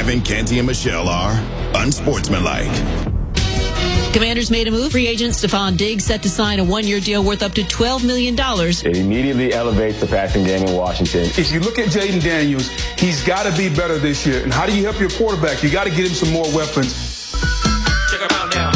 Kevin, Canty, and Michelle are unsportsmanlike. Commanders made a move. Free agent Stephon Diggs set to sign a one-year deal worth up to $12 million. It immediately elevates the passing game in Washington. If you look at Jaden Daniels, he's got to be better this year. And how do you help your quarterback? You got to get him some more weapons. Check him out now.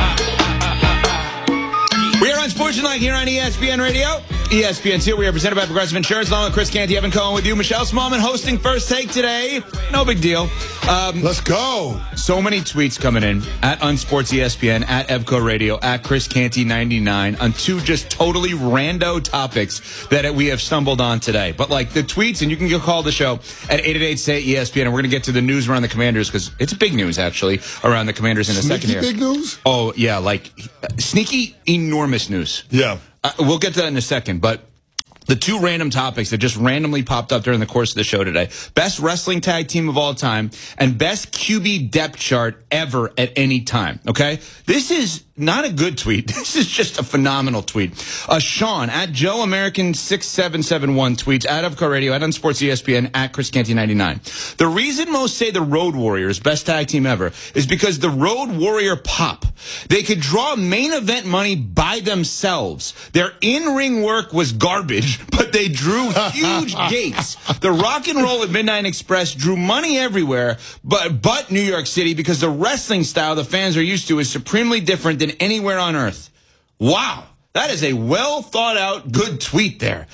We are unsportsmanlike here on ESPN Radio. ESPN's here. We are presented by Progressive Insurance. Along with Chris Canty, Evan Cohen with you. Michelle Smallman hosting First Take today. No big deal. Let's go. So many tweets coming in at UnsportsESPN, at EVCO Radio, at Chris Canty 99 on two just totally rando topics that we have stumbled on today. But like the tweets, and you can call the show at 888-SAY-ESPN, and we're going to get to the news around the Commanders because it's big news actually around the Commanders in a second here. Big news? Oh yeah, like sneaky, enormous news. Yeah. We'll get to that in a second, but the two random topics that just randomly popped up during the course of the show today. Best wrestling tag team of all time and best QB depth chart ever at any time, okay? This is not a good tweet. This is just a phenomenal tweet. Sean, at Joe American 6771 tweets, at EVCO Radio, at UnsportsESPN, at Chris Canty 99. The reason most say the Road Warriors, best tag team ever, is because the Road Warrior pop. They could draw main event money by themselves. Their in-ring work was garbage, but they drew huge gates. The Rock and Roll at Midnight Express drew money everywhere, but New York City, because the wrestling style the fans are used to is supremely different than anywhere on earth. Wow. That is a well-thought-out, good tweet there.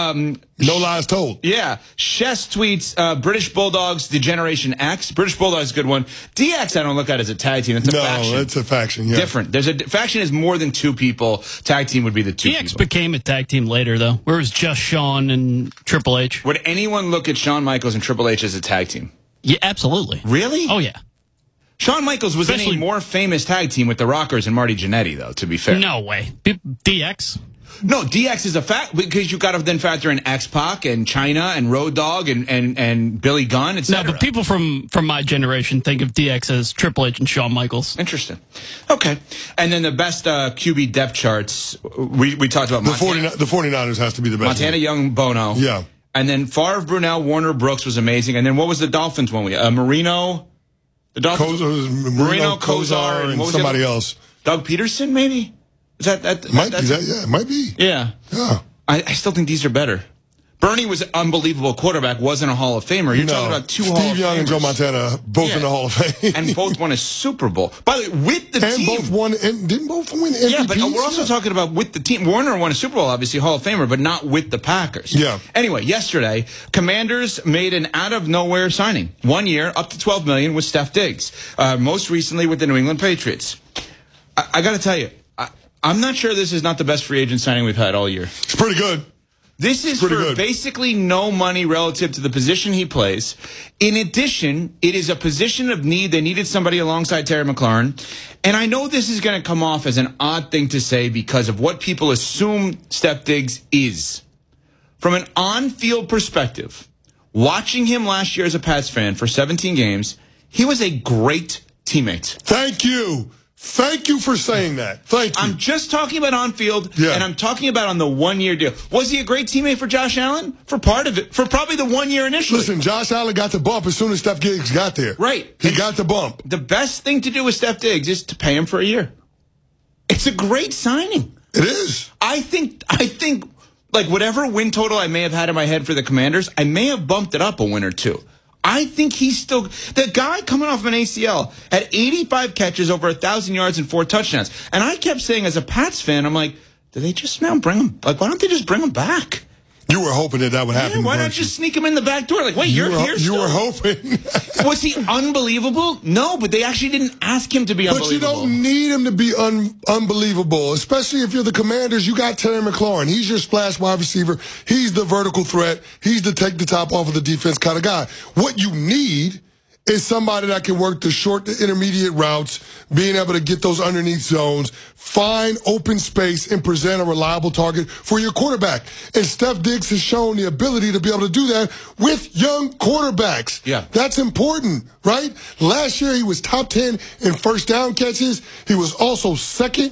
No lies told. Yeah. Chess tweets, British Bulldogs, the Generation X. British Bulldogs is a good one. DX I don't look at as a tag team. It's a faction. No, it's a faction, yeah. Different. There's a faction is more than two people. Tag team would be the two DX people. became a tag team later, though, where it was just Shawn and Triple H. Would anyone look at Shawn Michaels and Triple H as a tag team? Yeah, absolutely. Really? Oh, yeah. Shawn Michaels was in a more famous tag team with the Rockers and Marty Jannetty, though, to be fair. No way. DX? No, DX is a fact because you got to then factor in X-Pac and China and Road Dogg and Billy Gunn, etc. No, but people from my generation think of DX as Triple H and Shawn Michaels. Interesting. Okay. And then the best QB depth charts, we talked about Montana. The 49ers has to be the best. Montana, Young, Bono. Yeah. And then Favre, Brunell, Warner, Brooks was amazing. And then what was the Dolphins one? Marino? The Dolphins? Marino, Kozar, and what somebody else. Doug Peterson, maybe? Is that might be that? Yeah, it might be. Yeah. Yeah. I still think these are better. Bernie was an unbelievable quarterback, wasn't a Hall of Famer. You're talking about two Hall of Famers. Steve Young and Joe Montana, both in the Hall of Fame. And both won a Super Bowl. By the way, with the team. And both won, and didn't both win MVPs? Yeah, but we're also talking about with the team. Warner won a Super Bowl, obviously, Hall of Famer, but not with the Packers. Yeah. Anyway, yesterday, Commanders made an out-of-nowhere signing. 1 year, up to $12 million with Steph Diggs. Most recently with the New England Patriots. I got to tell you, I'm not sure this is not the best free agent signing we've had all year. It's pretty good. This is for basically no money relative to the position he plays. In addition, it is a position of need. They needed somebody alongside Terry McLaurin. And I know this is going to come off as an odd thing to say because of what people assume Steph Diggs is. From an on-field perspective, watching him last year as a Pats fan for 17 games, he was a great teammate. Thank you. Thank you for saying that. Thank you. I'm just talking about on field, and I'm talking about on the 1 year deal. Was he a great teammate for Josh Allen? For part of it. For probably the 1 year initially. Listen, Josh Allen got the bump as soon as Steph Diggs got there. Right. He got the bump. The best thing to do with Steph Diggs is to pay him for a year. It's a great signing. It is. I think like whatever win total I may have had in my head for the Commanders, I may have bumped it up a win or two. I think he's still the guy coming off an ACL had 85 catches, over 1,000 yards, and 4 touchdowns. And I kept saying, as a Pats fan, I'm like, do they just now bring him? Like, why don't they just bring him back? You were hoping that would happen. Yeah, why not just sneak him in the back door? Like, wait, you're here still? You were hoping. Was he unbelievable? No, but they actually didn't ask him to be unbelievable. But you don't need him to be unbelievable, especially if you're the Commanders. You got Terry McLaurin. He's your splash wide receiver. He's the vertical threat. He's the take the top off of the defense kind of guy. What you need is somebody that can work the short to intermediate routes, being able to get those underneath zones, find open space, and present a reliable target for your quarterback. And Steph Diggs has shown the ability to be able to do that with young quarterbacks. Yeah. That's important, right? Last year, he was top 10 in first down catches. He was also second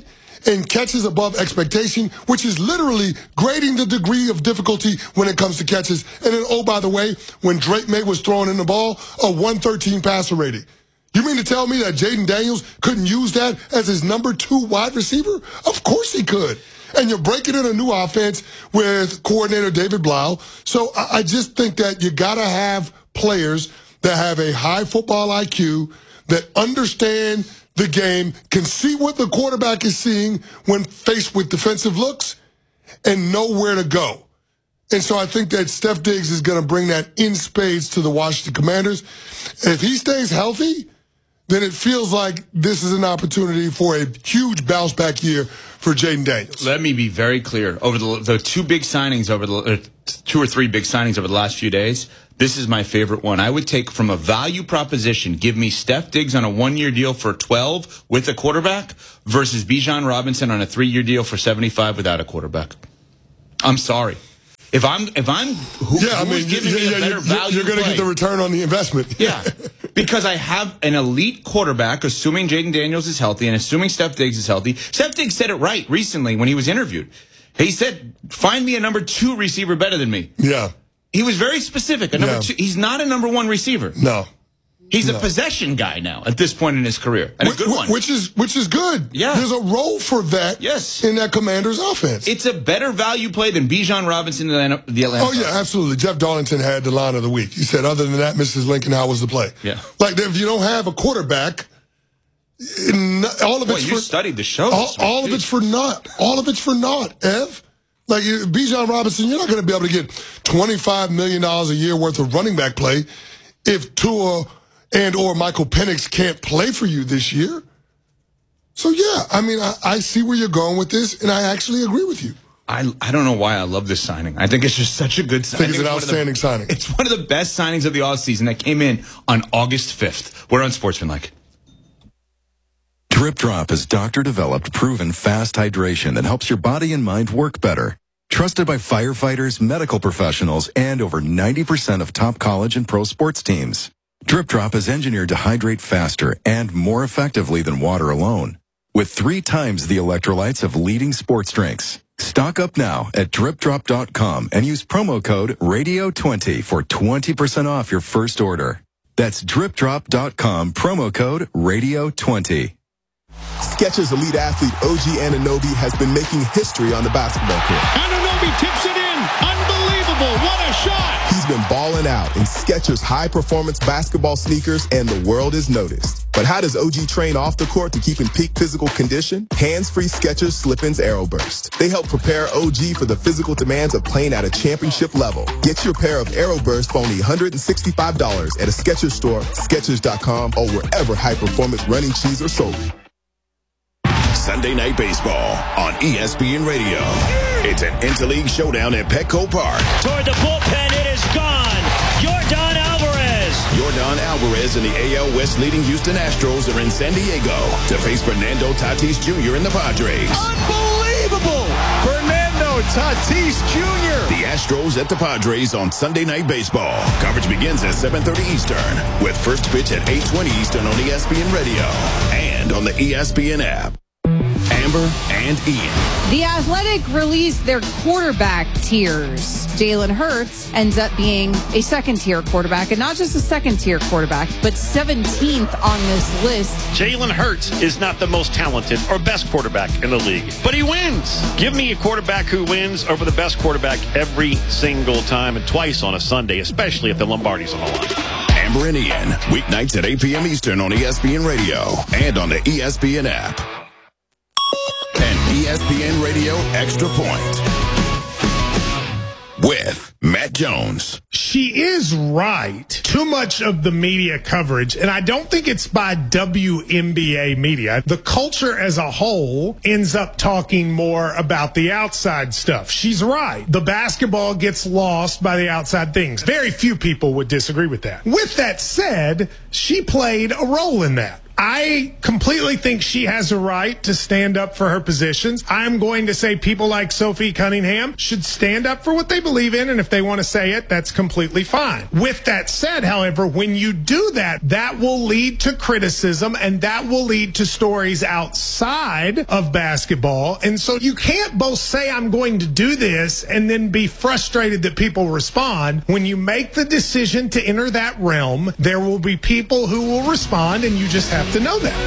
and catches above expectation, which is literally grading the degree of difficulty when it comes to catches. And then, oh, by the way, when Drake May was throwing in the ball, a 113 passer rating. You mean to tell me that Jaden Daniels couldn't use that as his number 2 wide receiver? Of course he could. And you're breaking in a new offense with coordinator David Blau. So I just think that you got to have players that have a high football IQ, that understand the game, can see what the quarterback is seeing when faced with defensive looks, and know where to go. And so I think that Steph Diggs is going to bring that in spades to the Washington Commanders. If he stays healthy, then it feels like this is an opportunity for a huge bounce-back year for Jaden Daniels. Let me be very clear. Over the 2 big signings, 2 or 3 big signings over the last few days, this is my favorite one. I would take from a value proposition, give me Steph Diggs on a 1-year deal for 12 with a quarterback versus Bijan Robinson on a 3-year deal for 75 without a quarterback. I'm sorry. Who's giving me a better value? You're going to get the return on the investment. Yeah, because I have an elite quarterback, assuming Jaden Daniels is healthy and assuming Steph Diggs is healthy. Steph Diggs said it right recently when he was interviewed. He said, find me a number 2 receiver better than me. Yeah. He was very specific. A number 2. He's not a number 1 receiver. No. He's a possession guy now at this point in his career, and a good one. Which is good. Yeah. There's a role for that in that Commanders offense. It's a better value play than Bijan Robinson and the Atlanta. Oh, yeah, absolutely. Jeff Darlington had the line of the week. He said, other than that, Mrs. Lincoln, how was the play? Yeah. Like, if you don't have a quarterback, all of it's you studied the show. All of it's for naught. All of it's for naught, Ev. Like, Bijan Robinson, you're not going to be able to get $25 million a year worth of running back play if Tua and or Michael Penix can't play for you this year. So, yeah, I mean, I see where you're going with this, and I actually agree with you. I don't know why I love this signing. I think it's just such a good signing. I think it's an outstanding signing. It's one of the best signings of the offseason that came in on August 5th. We're on Sportsmanlike. Drip Drop is doctor-developed, proven fast hydration that helps your body and mind work better. Trusted by firefighters, medical professionals, and over 90% of top college and pro sports teams. Drip Drop is engineered to hydrate faster and more effectively than water alone, with 3 times the electrolytes of leading sports drinks. Stock up now at dripdrop.com and use promo code RADIO20 for 20% off your first order. That's dripdrop.com, promo code RADIO20. Skechers elite athlete OG Anunoby has been making history on the basketball court. Anunoby tips it in. Unbelievable. What a shot. He's been balling out in Skechers high-performance basketball sneakers, and the world has noticed. But how does OG train off the court to keep in peak physical condition? Hands-free Skechers Slip-ins Aeroburst. They help prepare OG for the physical demands of playing at a championship level. Get your pair of Aeroburst for only $165 at a Skechers store, Skechers.com, or wherever high-performance running shoes are sold. Sunday Night Baseball on ESPN Radio. It's an interleague showdown at Petco Park. Toward the bullpen, it is gone. Yordan Alvarez. Yordan Alvarez and the AL West leading Houston Astros are in San Diego to face Fernando Tatis Jr. and the Padres. Unbelievable. Fernando Tatis Jr. The Astros at the Padres on Sunday Night Baseball. Coverage begins at 7:30 Eastern with first pitch at 8:20 Eastern on ESPN Radio and on the ESPN app. Amber and Ian. The Athletic released their quarterback tiers. Jalen Hurts ends up being a second-tier quarterback, and not just a second-tier quarterback, but 17th on this list. Jalen Hurts is not the most talented or best quarterback in the league, but he wins. Give me a quarterback who wins over the best quarterback every single time and twice on a Sunday, especially if the Lombardi's on the line. Amber and Ian, weeknights at 8 p.m. Eastern on ESPN Radio and on the ESPN app. And ESPN Radio Extra Point with Matt Jones. She is right. Too much of the media coverage, and I don't think it's by WNBA media. The culture as a whole ends up talking more about the outside stuff. She's right. The basketball gets lost by the outside things. Very few people would disagree with that. With that said, she played a role in that. I completely think she has a right to stand up for her positions. I'm going to say people like Sophie Cunningham should stand up for what they believe in, and if they want to say it, that's completely fine. With that said, however, when you do that, that will lead to criticism, and that will lead to stories outside of basketball. And so you can't both say, I'm going to do this, and then be frustrated that people respond. When you make the decision to enter that realm, there will be people who will respond, and you just have to know that.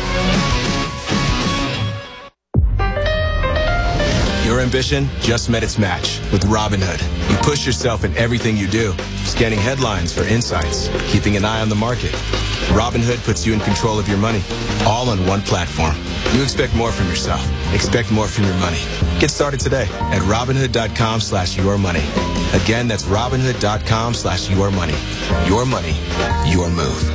Your ambition just met its match with Robinhood. You push yourself in everything you do, scanning headlines for insights, keeping an eye on the market. Robinhood puts you in control of your money, all on one platform. You expect more from yourself. Expect more from your money. Get started today at Robinhood.com/yourmoney. Again, that's Robinhood.com/yourmoney. Your money, your move.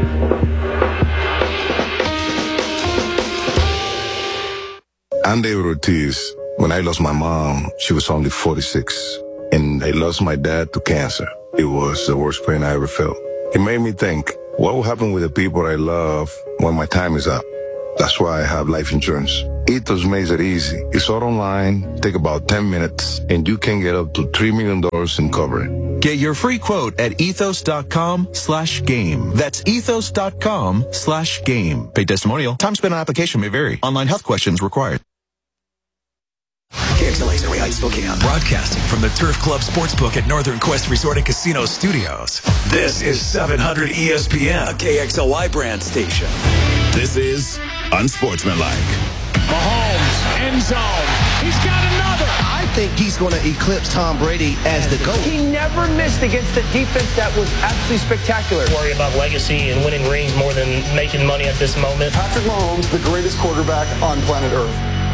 I'm David Ortiz. When I lost my mom, she was only 46. And I lost my dad to cancer. It was the worst pain I ever felt. It made me think, what will happen with the people I love when my time is up? That's why I have life insurance. Ethos makes it easy. It's all online, take about 10 minutes, and you can get up to $3 million in coverage. Get your free quote at ethos.com/game. That's ethos.com/game. Paid testimonial. Time spent on application may vary. Online health questions required. KXLA's Area Heights, Spokane. Broadcasting from the Turf Club Sportsbook at Northern Quest Resort and Casino Studios. This is 700 ESPN, a KXLY brand station. This is Unsportsmanlike. Mahomes, end zone. He's got another. I think he's going to eclipse Tom Brady as the GOAT. He never missed against the defense that was absolutely spectacular. Worry about legacy and winning rings more than making money at this moment. Patrick Mahomes, the greatest quarterback on planet Earth.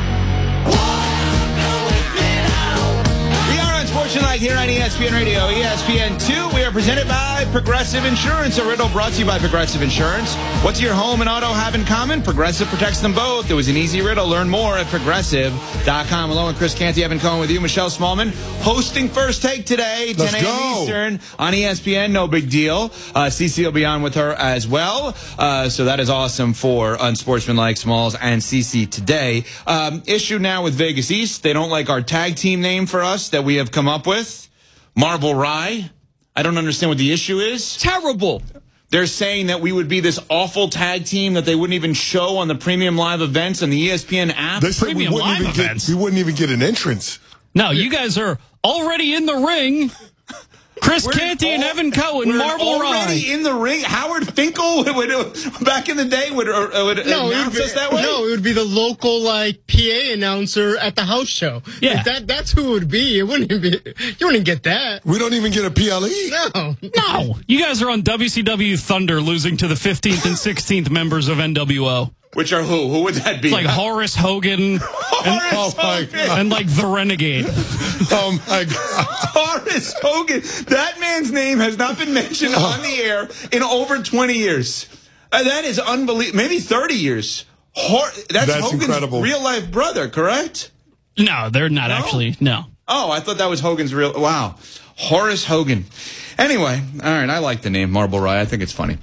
Unsportsmanlike here on ESPN Radio, ESPN2. We are presented by Progressive Insurance. A riddle brought to you by Progressive Insurance. What's your home and auto have in common? Progressive protects them both. It was an easy riddle. Learn more at Progressive.com. Along with Chris Canty, Evan Cohen with you. Michelle Smallman hosting First Take today, 10 a.m. Eastern on ESPN. No big deal. CC will be on with her as well. So that is awesome for Unsportsmanlike, Smalls, and CC today. Issue now with Vegas East. They don't like our tag team name for us that we have come up with. Marble Rye. I don't understand what the issue is. Terrible. They're saying that we would be this awful tag team that they wouldn't even show on the premium live events on the ESPN app. They said we wouldn't even get an entrance. No, you guys are already in the ring. Chris Canty and Evan Cohen, Marble Rye. Already in the ring. Howard Finkel would back in the day would announce us that way. No, it would be the local PA announcer at the house show. Yeah, that's who it would be. It wouldn't even be. You wouldn't get that. We don't even get a PLE. No. You guys are on WCW Thunder, losing to the 15th and 16th members of NWO. Which are who? Who would that be? It's like Horace Hogan and like the Renegade. Oh my God. Horace Hogan. That man's name has not been mentioned on the air in over 20 years. That is unbelievable. Maybe 30 years. That's Hogan's incredible. Real life brother, correct? No, they're not actually. No. Oh, I thought that was Hogan's real. Wow. Horace Hogan. Anyway, all right. I like the name Marble Rye. I think it's funny.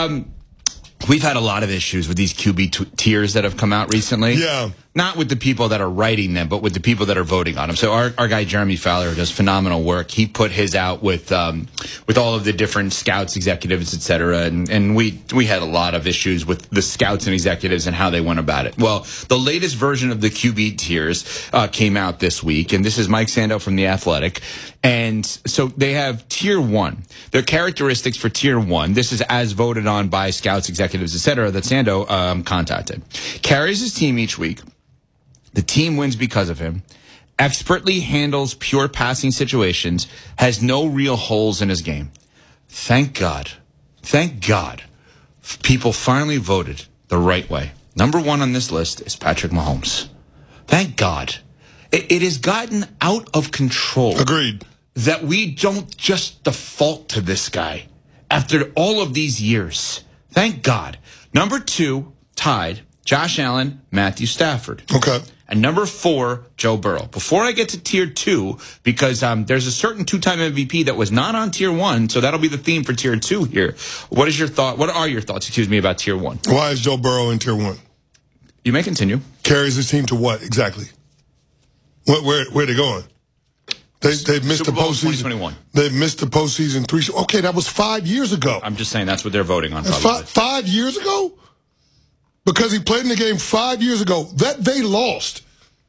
We've had a lot of issues with these QB tiers that have come out recently. Yeah. Not with the people that are writing them, but with the people that are voting on them. So our guy, Jeremy Fowler, does phenomenal work. He put his out with all of the different scouts, executives, et cetera. And we had a lot of issues with the scouts and executives and how they went about it. Well, the latest version of the QB tiers came out this week. And this is Mike Sando from The Athletic. And so they have tier 1. Their characteristics for tier 1. This is as voted on by scouts, executives, et cetera, that Sando contacted. Carries his team each week. The team wins because of him. Expertly handles pure passing situations. Has no real holes in his game. Thank God. Thank God. People finally voted the right way. Number 1 on this list is Patrick Mahomes. Thank God. It has gotten out of control. Agreed. That we don't just default to this guy after all of these years. Thank God. Number 2, tied, Josh Allen, Matthew Stafford. Okay. And number 4, Joe Burrow. Before I get to tier 2, because there's a certain 2-time MVP that was not on tier 1, so that'll be the theme for tier 2 here. What are your thoughts, about tier 1? Why is Joe Burrow in tier 1? You may continue. Carries his team to what exactly? Where are they going? They've missed the postseason. 2021. They've missed the postseason 3. Okay, that was 5 years ago. I'm just saying that's what they're voting on. That's 5 years ago? Because he played in the game 5 years ago. That they lost.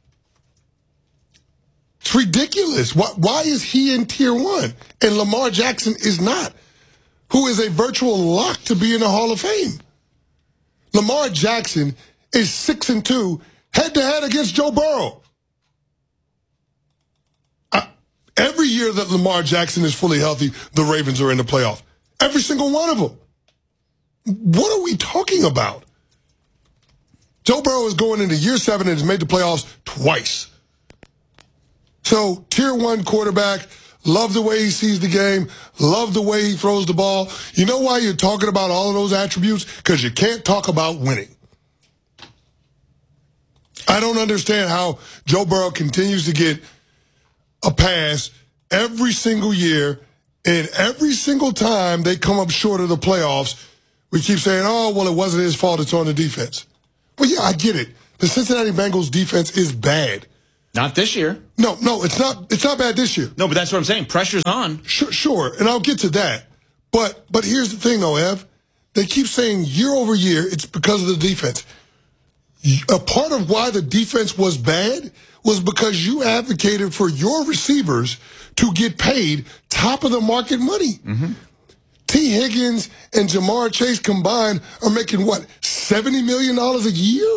It's ridiculous. Why is he in tier 1 and Lamar Jackson is not? Who is a virtual lock to be in the Hall of Fame? Lamar Jackson is 6-2 head-to-head against Joe Burrow. Every year that Lamar Jackson is fully healthy, the Ravens are in the playoff. Every single one of them. What are we talking about? Joe Burrow is going into year 7 and has made the playoffs twice. So, tier 1 quarterback, love the way he sees the game, love the way he throws the ball. You know why you're talking about all of those attributes? Because you can't talk about winning. I don't understand how Joe Burrow continues to get a pass every single year, and every single time they come up short of the playoffs, we keep saying, oh, well, it wasn't his fault, it's on the defense. Well, yeah, I get it. The Cincinnati Bengals defense is bad. Not this year. No, it's not bad this year. No, but that's what I'm saying. Pressure's on. Sure, and I'll get to that. But here's the thing, though, Ev. They keep saying year over year it's because of the defense. A part of why the defense was bad was because you advocated for your receivers to get paid top of the market money. Mm-hmm. T. Higgins and Jamar Chase combined are making, what, $70 million a year?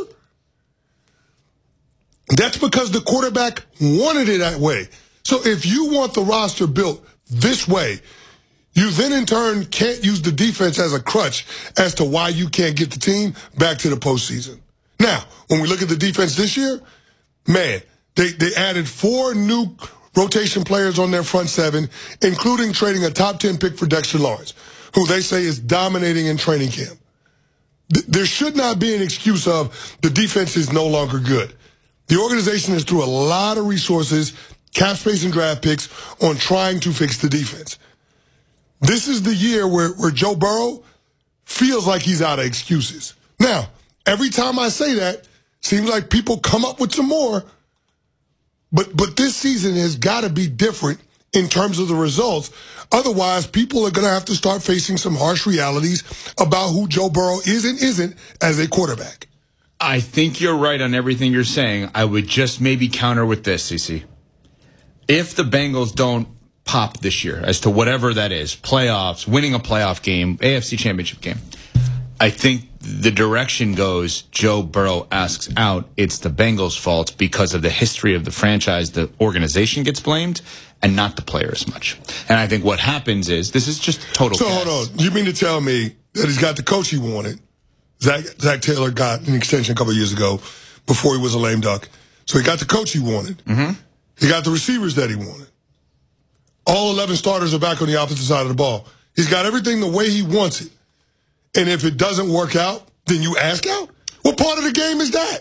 That's because the quarterback wanted it that way. So if you want the roster built this way, you then in turn can't use the defense as a crutch as to why you can't get the team back to the postseason. Now, when we look at the defense this year, man, they added 4 new rotation players on their front 7, including trading a top 10 pick for Dexter Lawrence, who they say is dominating in training camp. There should not be an excuse of the defense is no longer good. The organization is through a lot of resources, cap space and draft picks on trying to fix the defense. This is the year where Joe Burrow feels like he's out of excuses. Now, every time I say that, seems like people come up with some more. But this season has got to be different in terms of the results. Otherwise, people are going to have to start facing some harsh realities about who Joe Burrow is and isn't as a quarterback. I think you're right on everything you're saying. I would just maybe counter with this, CC. If the Bengals don't pop this year, as to whatever that is, playoffs, winning a playoff game, AFC Championship game, I think the direction goes Joe Burrow asks out. It's the Bengals' fault because of the history of the franchise. The organization gets blamed and not the player as much. And I think what happens is, this is just total So chaos. hold on. You mean to tell me that he's got the coach he wanted? Zach Taylor got an extension a couple of years ago before he was a lame duck. So he got the coach he wanted. Mm-hmm. He got the receivers that he wanted. All 11 starters are back on the opposite side of the ball. He's got everything the way he wants it. And if it doesn't work out, then you ask out? What part of the game is that?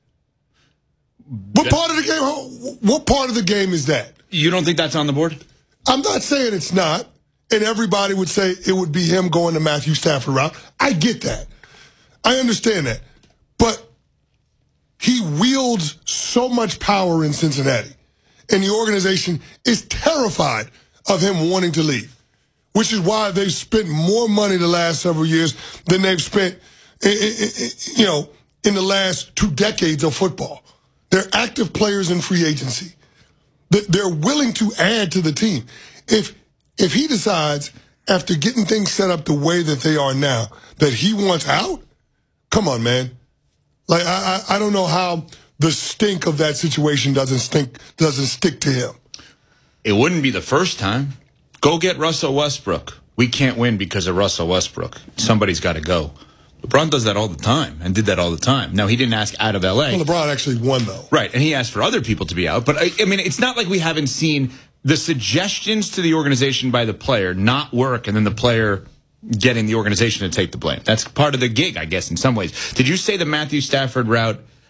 What part of the game is that? You don't think that's on the board? I'm not saying it's not. And everybody would say it would be him going the Matthew Stafford route. I get that. I understand that. But he wields so much power in Cincinnati. And the organization is terrified of him wanting to leave, which is why they've spent more money the last several years than they've spent, in the last 2 decades of football. They're active players in free agency. They're willing to add to the team. If he decides, after getting things set up the way that they are now, that he wants out, come on, man. Like, I don't know how the stink of that situation doesn't stick to him. It wouldn't be the first time. Go get Russell Westbrook. We can't win because of Russell Westbrook. Somebody's got to go. LeBron does that all the time and did that all the time. Now, he didn't ask out of L.A. Well, LeBron actually won, though. Right, and he asked for other people to be out. But, I mean, it's not like we haven't seen the suggestions to the organization by the player not work and then the player getting the organization to take the blame. That's part of the gig, I guess, in some ways. Did you say the Matthew Stafford route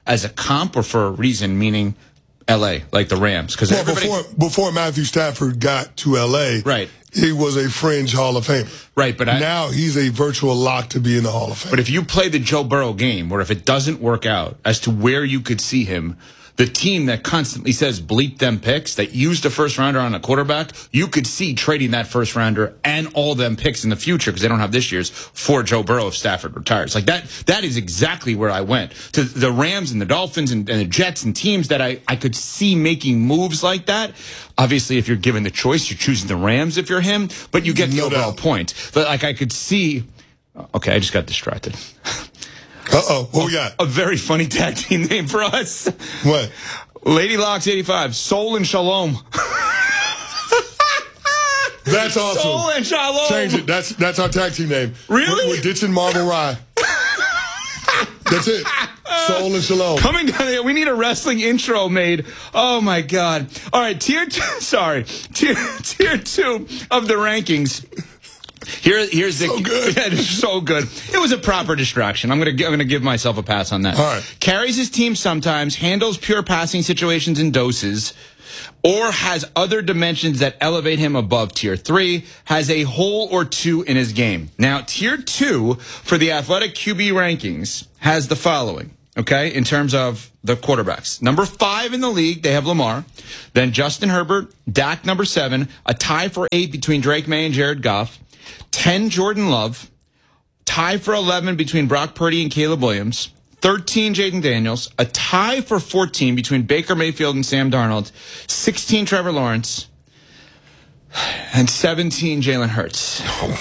as a comp or for a reason, meaning L.A., like the Rams? Because before Matthew Stafford got to L.A., right, he was a fringe Hall of Famer. Right, but now he's a virtual lock to be in the Hall of Fame. But if you play the Joe Burrow game, where if it doesn't work out as to where you could see him, the team that constantly says bleep them picks, that used a first rounder on a quarterback, you could see trading that first rounder and all them picks in the future, because they don't have this year's, for Joe Burrow if Stafford retires. Like that is exactly where I went. To the Rams and the Dolphins and the Jets and teams that I could see making moves like that. Obviously, if you're given the choice, you're choosing the Rams if you're him, but you get the overall point. But like I could see, okay, I just got distracted. Uh-oh, what we got? A very funny tag team name for us. What? Lady Locks 85, Soul and Shalom. That's awesome. Soul and Shalom. Change it. That's our tag team name. Really? We're ditching Marble Rye. That's it. Soul and Shalom. Coming down here, we need a wrestling intro made. Oh my God! All right, tier 2 of the rankings. Here's the so good. Yeah, it's so good. It was a proper distraction. I'm gonna give myself a pass on that. All right. Carries his team sometimes, handles pure passing situations in doses, or has other dimensions that elevate him above tier 3, has a hole or two in his game. Now, tier 2 for the athletic QB rankings has the following, okay, in terms of the quarterbacks. Number 5 in the league, they have Lamar. Then Justin Herbert, Dak number 7, a tie for 8 between Drake May and Jared Goff. 10, Jordan Love. Tie for 11 between Brock Purdy and Caleb Williams. 13, Jaden Daniels. A tie for 14 between Baker Mayfield and Sam Darnold. 16, Trevor Lawrence. And 17, Jalen Hurts.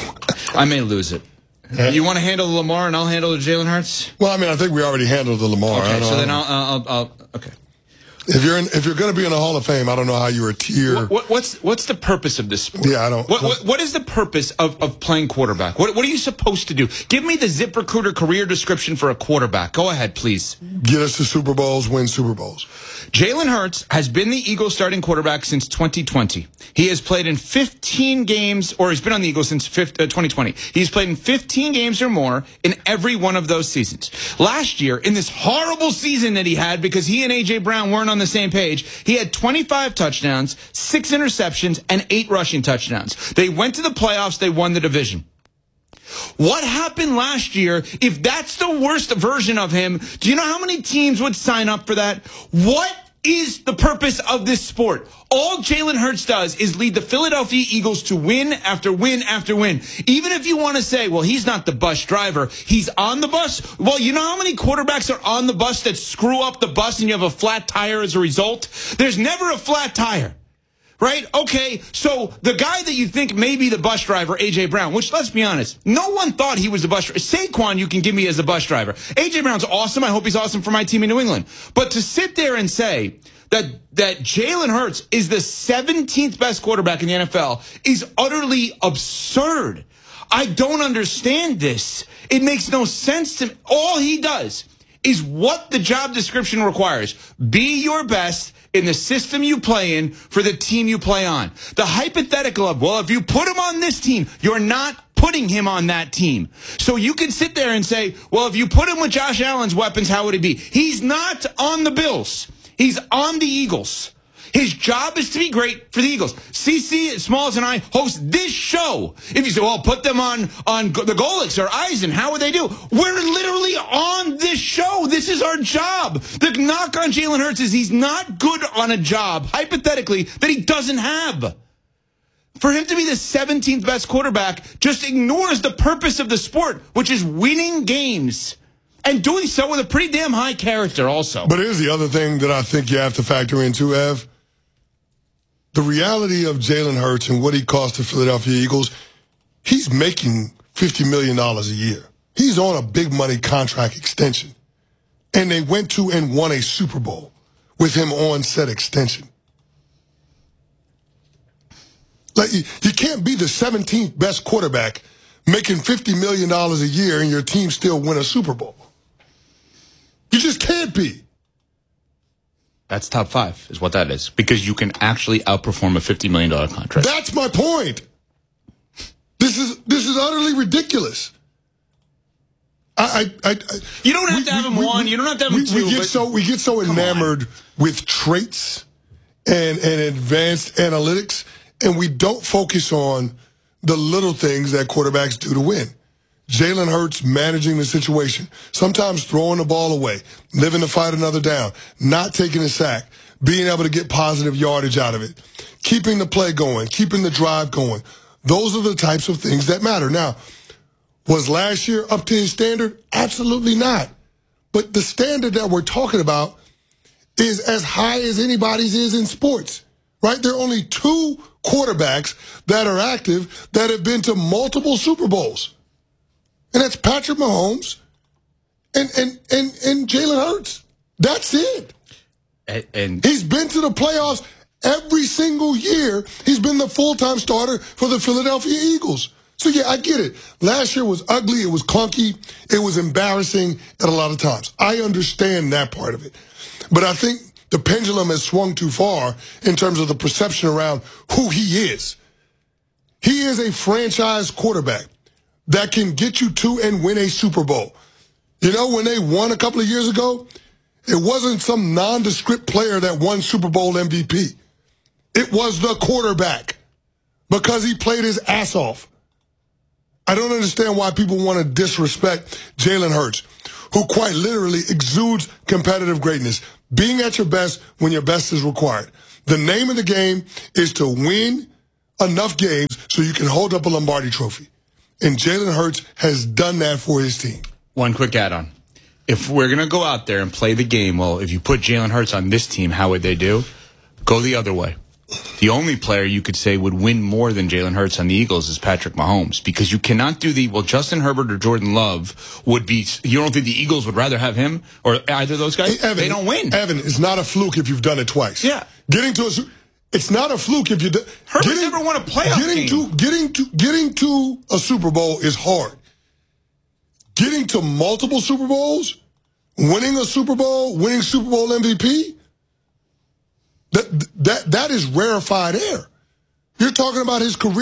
I may lose it. You want to handle Lamar and I'll handle the Jalen Hurts? Well, I mean, I think we already handled the Lamar. Okay, so then I'll okay. If you're going to be in the Hall of Fame, I don't know how you're a tier. What's the purpose of this sport? Yeah, I don't. What is the purpose of playing quarterback? What are you supposed to do? Give me the ZipRecruiter career description for a quarterback. Go ahead, please. Get us to Super Bowls, win Super Bowls. Jalen Hurts has been the Eagles starting quarterback since 2020. He has played in 15 games, or he's been on the Eagles since 2020. He's played in 15 games or more in every one of those seasons. Last year, in this horrible season that he had because he and A.J. Brown weren't on the same page, he had 25 touchdowns, 6 interceptions, and 8 rushing touchdowns. They went to the playoffs. They won the division. What happened last year? If that's the worst version of him, do you know how many teams would sign up for that? What is the purpose of this sport? All Jalen Hurts does is lead the Philadelphia Eagles to win after win after win. Even if you want to say, well, he's not the bus driver, he's on the bus. Well, you know how many quarterbacks are on the bus that screw up the bus and you have a flat tire as a result? There's never a flat tire. Right? Okay, so the guy that you think may be the bus driver, A.J. Brown, which, let's be honest, no one thought he was the bus driver. Saquon, you can give me as a bus driver. A.J. Brown's awesome. I hope he's awesome for my team in New England. But to sit there and say that Jalen Hurts is the 17th best quarterback in the NFL is utterly absurd. I don't understand this. It makes no sense to me. All he does is what the job description requires. Be your best in the system you play in for the team you play on. The hypothetical of, well, if you put him on this team, you're not putting him on that team. So you can sit there and say, well, if you put him with Josh Allen's weapons, how would it be? He's not on the Bills. He's on the Eagles. His job is to be great for the Eagles. CC Smalls and I host this show. If you say, well, put them on the Golics or Eisen, how would they do? We're literally on this show. This is our job. The knock on Jalen Hurts is he's not good on a job, hypothetically, that he doesn't have. For him to be the 17th best quarterback just ignores the purpose of the sport, which is winning games. And doing so with a pretty damn high character also. But here's the other thing that I think you have to factor in too, Ev. The reality of Jalen Hurts and what he cost the Philadelphia Eagles, he's making $50 million a year. He's on a big money contract extension. And they went to and won a Super Bowl with him on said extension. Like, you can't be the 17th best quarterback making $50 million a year and your team still win a Super Bowl. You just can't be. That's top 5 is what that is. Because you can actually outperform a $50 million contract. That's my point. This is utterly ridiculous. You don't have to have him one. You don't have to have him two. We get so enamored with traits and advanced analytics, and we don't focus on the little things that quarterbacks do to win. Jalen Hurts managing the situation, sometimes throwing the ball away, living to fight another down, not taking a sack, being able to get positive yardage out of it, keeping the play going, keeping the drive going. Those are the types of things that matter. Now, was last year up to his standard? Absolutely not. But the standard that we're talking about is as high as anybody's is in sports, right? There are only 2 quarterbacks that are active that have been to multiple Super Bowls. And that's Patrick Mahomes and Jalen Hurts. That's it. And he's been to the playoffs every single year. He's been the full-time starter for the Philadelphia Eagles. So, yeah, I get it. Last year was ugly. It was clunky. It was embarrassing at a lot of times. I understand that part of it. But I think the pendulum has swung too far in terms of the perception around who he is. He is a franchise quarterback that can get you to and win a Super Bowl. You know, when they won a couple of years ago, it wasn't some nondescript player that won Super Bowl MVP. It was the quarterback because he played his ass off. I don't understand why people want to disrespect Jalen Hurts, who quite literally exudes competitive greatness, being at your best when your best is required. The name of the game is to win enough games so you can hold up a Lombardi trophy. And Jalen Hurts has done that for his team. One quick add-on. If we're going to go out there and play the game, well, if you put Jalen Hurts on this team, how would they do? Go the other way. The only player you could say would win more than Jalen Hurts on the Eagles is Patrick Mahomes, because you cannot do Justin Herbert or Jordan Love would be, you don't think the Eagles would rather have him or either of those guys? Hey, Evan, they don't win. Evan, it's not a fluke if you've done it twice. Yeah. It's not a fluke if you do. Herbert's never won a playoff game. Getting to a Super Bowl is hard. Getting to multiple Super Bowls, winning a Super Bowl, winning Super Bowl MVP, that is rarefied air. You're talking about his career.